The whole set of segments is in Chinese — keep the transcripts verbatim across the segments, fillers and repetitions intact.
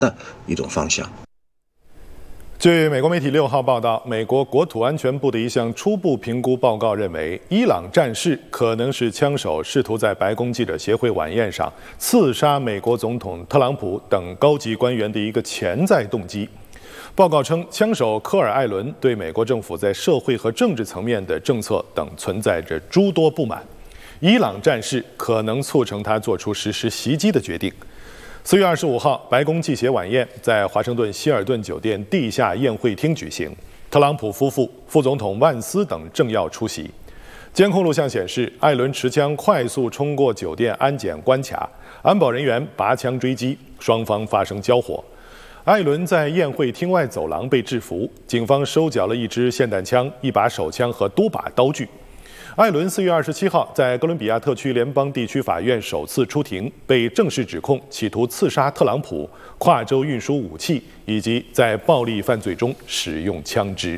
的一种方向。 据美国媒体六号报道，美国国土安全部的一项初步评估报告认为，伊朗战事可能是枪手试图在白宫记者协会晚宴上刺杀美国总统特朗普等高级官员的一个潜在动机。报告称，枪手科尔艾伦对美国政府在社会和政治层面的政策等存在着诸多不满，伊朗战事可能促成他做出实施袭击的决定。四月二十五号，白宫记协晚宴在华盛顿希尔顿酒店地下宴会厅举行，特朗普夫妇、副总统万斯等政要出席。监控录像显示，艾伦持枪快速冲过酒店安检关卡，安保人员拔枪追击，双方发生交火。艾伦在宴会厅外走廊被制服，警方收缴了一支霰弹枪、一把手枪和多把刀具。艾伦四月二十七号在哥伦比亚特区联邦地区法院首次出庭，被正式指控企图刺杀特朗普、跨州运输武器以及在暴力犯罪中使用枪支。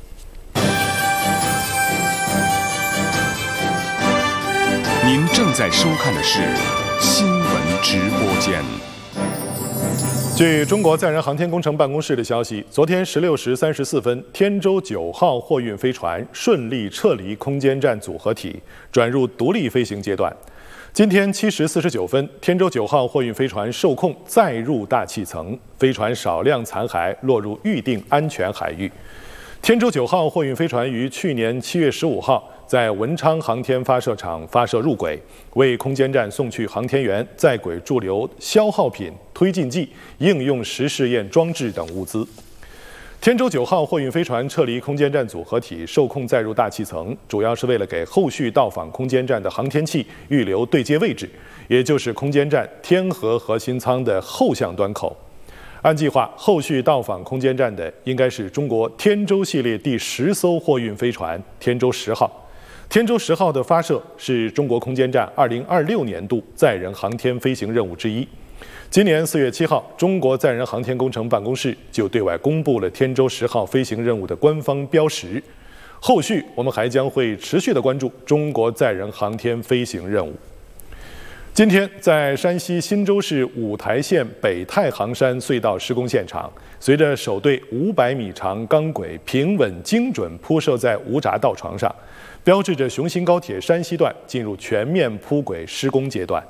您正在收看的是新闻直播间。 据中国载人航天工程办公室的消息，昨天十六时三十四分，天舟九号货运飞船顺利撤离空间站组合体，转入独立飞行阶段。今天七时四十九分，天舟九号货运飞船受控再入大气层，飞船少量残骸落入预定安全海域。天舟九号货运飞船于去年七月十五号在文昌航天发射场发射入轨，为空间站送去航天员在轨驻留消耗品、推进剂、应用实试验装置等物资。天舟九号货运飞船撤离空间站组合体，受控载入大气层，主要是为了给后续到访空间站的航天器预留对接位置，也就是空间站天河核心舱的后向端口。按计划，后续到访空间站的应该是中国天舟系列第十艘货运飞船天舟十号。天舟十号的发射是中国空间站二零二六年度载人航天飞行任务之一。今年四月七号，中国载人航天工程办公室就对外公布了天舟十号飞行任务的官方标识。后续我们还将会持续的关注中国载人航天飞行任务。今天，在山西忻州市五台县北太行山隧道施工现场，随着首对五百米长钢轨平稳精准铺设在无闸道床上，标志着雄新高铁山西段进入全面铺轨施工阶段。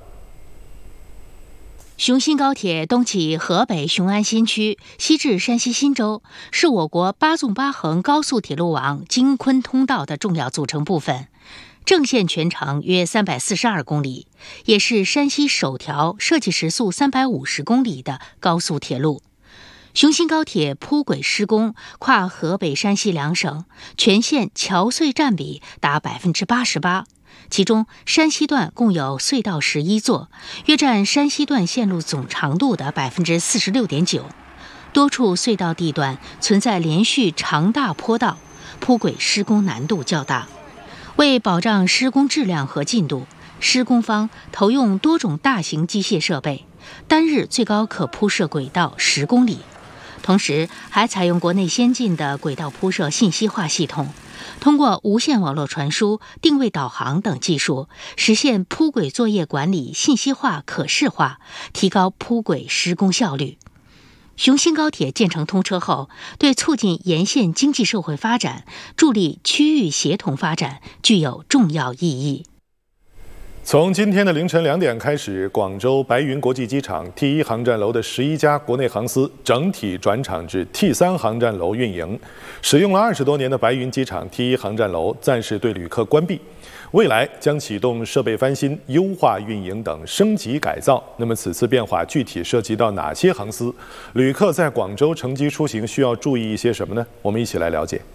雄新高铁东起河北雄安新区，西至山西忻州，是我国八纵八横高速铁路网京昆通道的重要组成部分。正线全长约三百四十二公里，也是山西首条设计时速三百五十公里的高速铁路。雄新高铁铺轨施工跨河北、山西两省，全线桥隧占比达百分之八十八。其中，山西段共有隧道十一座，约占山西段线路总长度的百分之四十六点九。多处隧道地段存在连续长大坡道，铺轨施工难度较大。为保障施工质量和进度，施工方投用多种大型机械设备，单日最高可铺设轨道十公里。同时，还采用国内先进的轨道铺设信息化系统，通过无线网络传输、定位导航等技术，实现铺轨作业管理信息化、可视化，提高铺轨施工效率。雄新高铁建成通车后，对促进沿线经济社会发展、助力区域协同发展具有重要意义。 从今天的凌晨两点开始，广州白云国际机场 T 一航站楼的十一家国内航司整体转场至 T 三航站楼运营。使用了二十多年的白云机场 T 一航站楼暂时对旅客关闭。未来将启动设备翻新、优化运营等升级改造。那么此次变化具体涉及到哪些航司？旅客在广州乘机出行需要注意一些什么呢？我们一起来了解。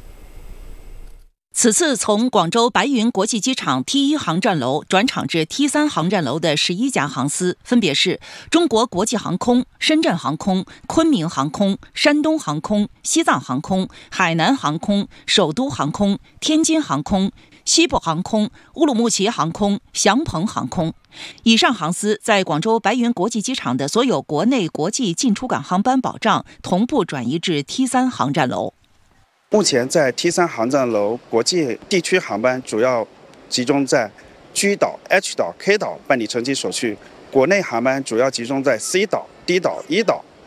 此次从广州白云国际机场 T 一航站楼转场至 T 三航站楼的十一家航司，分别是中国国际航空、深圳航空、昆明航空、山东航空、西藏航空、海南航空、首都航空、天津航空、西部航空、乌鲁木齐航空、祥鹏航空。以上航司在广州白云国际机场的所有国内国际进出港航班保障同步转移至 T 三航站楼。 目前在 T 三航站楼国际地区航班主要集中在 G 岛、H 岛、K 岛办理乘机手续，国内航班主要集中在 C 岛、D 岛、E 岛